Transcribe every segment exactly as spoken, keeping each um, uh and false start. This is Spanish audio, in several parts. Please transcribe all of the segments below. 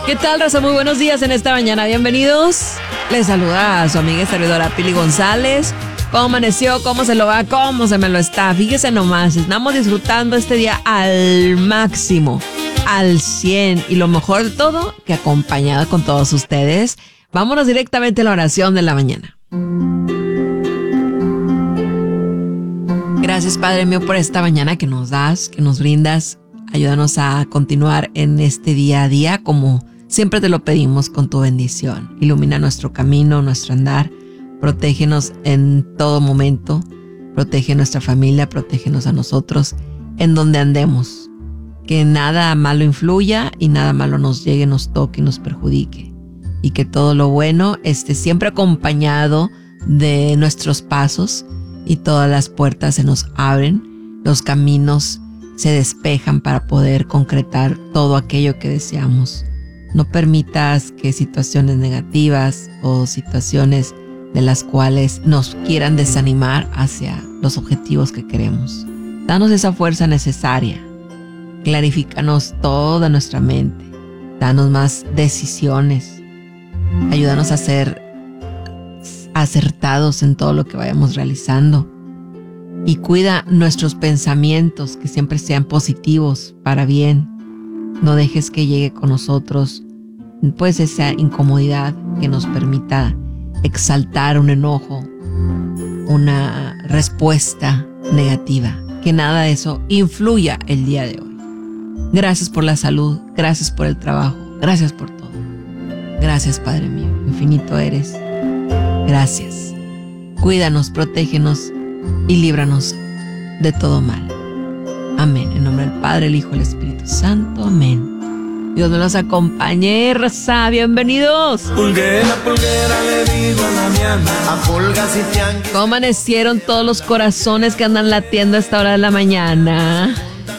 ¿Qué tal, raza? Muy buenos días en esta mañana. Bienvenidos. Les saluda a su amiga y servidora Pili González. ¿Cómo amaneció? ¿Cómo se lo va? ¿Cómo se me lo está? Fíjese nomás, estamos disfrutando este día al máximo, al cien. Y lo mejor de todo, que acompañada con todos ustedes, vámonos directamente a la oración de la mañana. Gracias, Padre mío, por esta mañana que nos das, que nos brindas. Ayúdanos a continuar en este día a día como siempre te lo pedimos, con tu bendición. Ilumina nuestro camino, nuestro andar. Protégenos en todo momento. Protege a nuestra familia, protégenos a nosotros en donde andemos. Que nada malo influya y nada malo nos llegue, nos toque y nos perjudique. Y que todo lo bueno esté siempre acompañado de nuestros pasos y todas las puertas se nos abren, los caminos se despejan para poder concretar todo aquello que deseamos. No permitas que situaciones negativas o situaciones de las cuales nos quieran desanimar hacia los objetivos que queremos. Danos esa fuerza necesaria. Clarifícanos toda nuestra mente. Danos más decisiones. Ayúdanos a ser acertados en todo lo que vayamos realizando. Y cuida nuestros pensamientos, que siempre sean positivos, para bien. No dejes que llegue con nosotros pues esa incomodidad que nos permita exaltar un enojo, una respuesta negativa. Que nada de eso influya el día de hoy. Gracias por la salud, gracias por el trabajo, gracias por todo. Gracias, Padre mío, infinito eres. Gracias. Cuídanos, protégenos y líbranos de todo mal. Amén. En nombre del Padre, el Hijo y el Espíritu Santo. Amén. Dios nos acompañe, raza. Bienvenidos. Pulguera, pulguera, le digo a la miana, a pulgas y tianguis. ¿Cómo amanecieron todos los corazones que andan latiendo a esta hora de la mañana?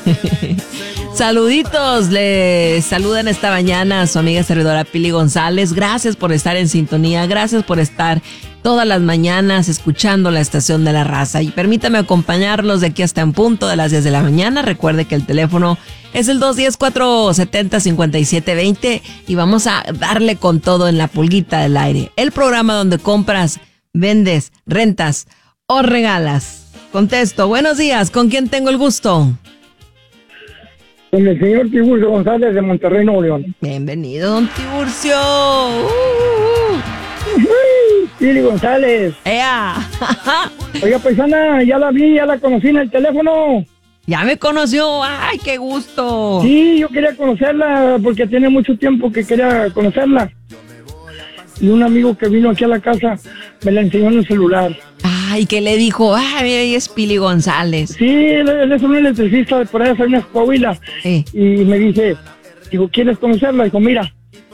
Saluditos, les saludan esta mañana a su amiga servidora Pili González. Gracias por estar en sintonía, gracias por estar todas las mañanas escuchando la estación de la raza. Y permítame acompañarlos de aquí hasta en punto de las diez de la mañana. Recuerde que el teléfono es el dos uno cero, cuatro siete cero, cinco siete dos cero y vamos a darle con todo en la pulguita del aire. El programa donde compras, vendes, rentas o regalas. Contesto, buenos días, ¿con quién tengo el gusto? Con el señor Tiburcio González de Monterrey, Nuevo León. Bienvenido, don Tiburcio. Uh, uh, uh. Pili González. ¡Ea! Oiga, paisana, ya la vi, ya la conocí en el teléfono. Ya me conoció, ¡ay, qué gusto! Sí, yo quería conocerla porque tiene mucho tiempo que quería conocerla. Y un amigo que vino aquí a la casa me la enseñó en el celular. Ay, ¿qué le dijo? Ay, mira, ahí es Pili González. Sí, él, él es un electricista de por allá, soy una Coahuila. Sí. Y me dice, digo, ¿quieres conocerla? Dijo, mira.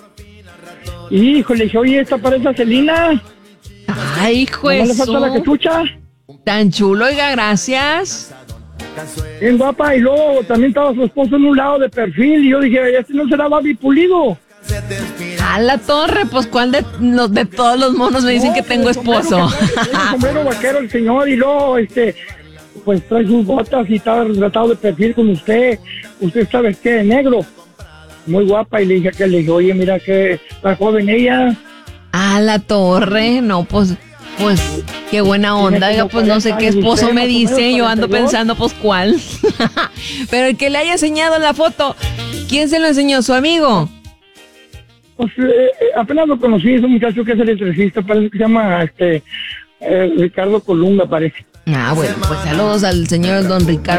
Y hijo, le dije, oye, ¿esta parece a Celina? Ay, hijo de ¿No le falta la quechucha? Tan chulo, oiga, gracias. Bien guapa, y luego también estaba su esposo en un lado de perfil, y yo dije, ¿este no será Babi Pulido? A la torre, pues ¿cuál de, no, de todos los monos me dicen no, que tengo esposo? Tiene sombrero vaquero el señor, y luego, este, pues trae sus botas y está retratado de perfil con usted. Usted está vestida de negro, muy guapa, y le dije que le dije, oye, mira que está joven ella. A la torre, no, pues, pues, qué buena onda, oiga, pues no sé qué esposo me dice, yo ando pensando, pues, ¿cuál? Pero el que le haya enseñado la foto, ¿quién se lo enseñó? ¿Su amigo? Pues eh, apenas lo conocí, es un muchacho que es electricista, parece que se llama, este, eh, Ricardo Colunga, parece. Ah, bueno, pues saludos al señor don Ricardo.